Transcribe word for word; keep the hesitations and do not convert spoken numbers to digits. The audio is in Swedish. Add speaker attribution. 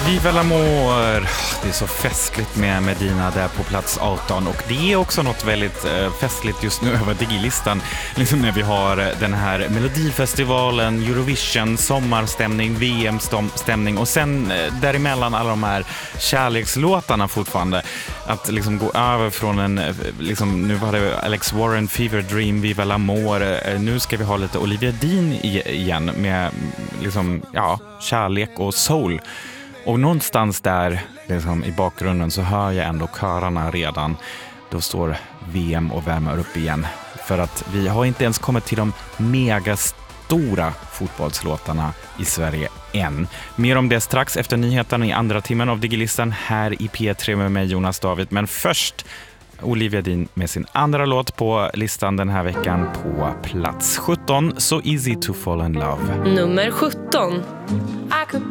Speaker 1: Viva l'amour! Det är så festligt med Medina där på plats arton, och det är också något väldigt eh, festligt just nu över Digilistan. Liksom när vi har den här Melodifestivalen, Eurovision, sommarstämning, V M-stämning och sen eh, däremellan alla de här kärlekslåtarna fortfarande. Att liksom gå över från en, liksom, nu var det Alex Warren, Fever Dream, Viva l'amour. Eh, nu ska vi ha lite Olivia Dean i, igen med liksom, ja, kärlek och soul. Och någonstans där liksom, i bakgrunden så hör jag ändå körarna redan. Då står V M och värmer upp igen. För att vi har inte ens kommit till de megastora fotbollslåtarna i Sverige än. Mer om det strax efter nyheten i andra timmen av Digilistan här i P tre med mig Jonas David. Men först Olivia Dean med sin andra låt på listan den här veckan på plats sjutton, So Easy to Fall in Love.
Speaker 2: Nummer sjutton.
Speaker 3: I could